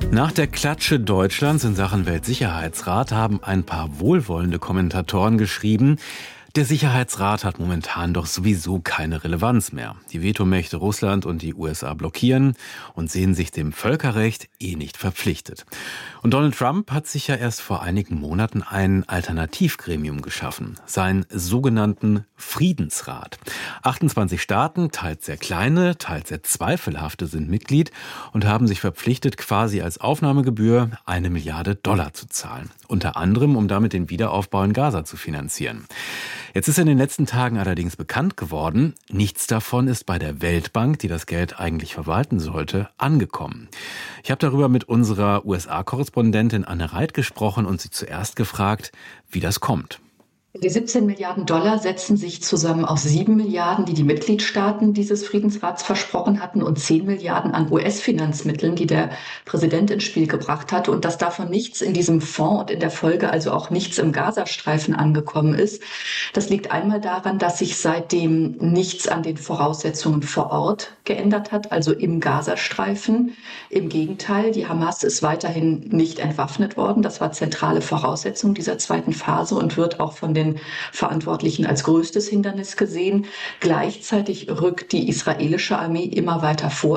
Nach der Klatsche Deutschlands in Sachen Weltsicherheitsrat haben ein paar wohlwollende Kommentatoren geschrieben, der Sicherheitsrat hat momentan doch sowieso keine Relevanz mehr. Die Vetomächte Russland und die USA blockieren und sehen sich dem Völkerrecht nicht verpflichtet. Und Donald Trump hat sich ja erst vor einigen Monaten ein Alternativgremium geschaffen, seinen sogenannten Friedensrat. 28 Staaten, teils sehr kleine, teils sehr zweifelhafte, sind Mitglied und haben sich verpflichtet, quasi als Aufnahmegebühr $1 Milliarde zu zahlen. Unter anderem, um damit den Wiederaufbau in Gaza zu finanzieren. Jetzt ist in den letzten Tagen allerdings bekannt geworden, nichts davon ist bei der Weltbank, die das Geld eigentlich verwalten sollte, angekommen. Ich habe darüber mit unserer USA-Korrespondentin Anne Reit gesprochen und sie zuerst gefragt, wie das kommt. Die $17 Milliarden setzen sich zusammen aus 7 Milliarden, die die Mitgliedstaaten dieses Friedensrats versprochen hatten, und 10 Milliarden an US-Finanzmitteln, die der Präsident ins Spiel gebracht hatte. Und dass davon nichts in diesem Fonds und in der Folge also auch nichts im Gazastreifen angekommen ist, das liegt einmal daran, dass sich seitdem nichts an den Voraussetzungen vor Ort geändert hat, also im Gazastreifen. Im Gegenteil, die Hamas ist weiterhin nicht entwaffnet worden. Das war zentrale Voraussetzung dieser zweiten Phase und wird auch von den Verantwortlichen als größtes Hindernis gesehen. Gleichzeitig rückt die israelische Armee immer weiter vor.